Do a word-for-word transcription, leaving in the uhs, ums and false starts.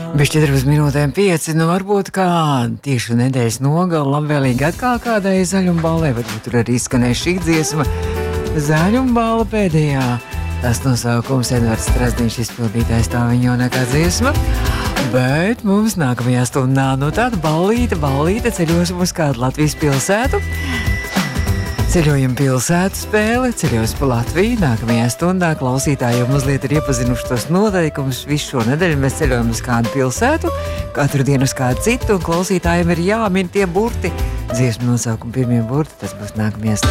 Bez četras minūtēm pieci, nu varbūt kā tieši nedēļas nogala labvēlīgi atkal kādai zaļumballē, varbūt tur arī skanēs šī dziesma Zaļumballa pēdējā. Tas nosaukums Edvards Strazdīņš izpildītājs tā viņa jaunākā dziesma. Bet mums nākamajā stundā nu tāda ballīte, ballīte ceļosim uz kādu Latvijas pilsētu. Ceļojam pilsētu spēle, ceļos pa Latviju. Nākamajā stundā klausītāji jau mazliet ir iepazinuši tos noteikumus. Visu šo nedēļu mēs ceļojam uz kādu pilsētu, katru dienu uz kādu citu, un klausītājiem ir jāmin tie burti. Dziesmu nosaukumu pirmie burti, tas būs nākamajā stundā.